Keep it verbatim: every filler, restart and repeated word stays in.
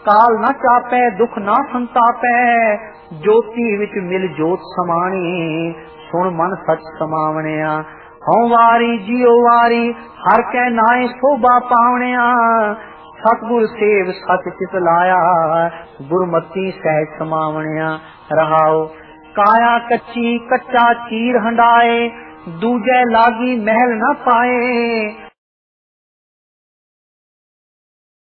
काल न चापै दुख ना संतापै, ज्योति विच मिल जोत समाणी, सुन मन सच समावणिया। हूं वारी जियो वारी हर कै नाए शोभा पावणिया, सतगुर सेव सच चित लाया, गुरमती सहज समावणिया। रहाओ काया कच्ची कच्चा चीर हंडाए, दूजे लागी महल न पाए,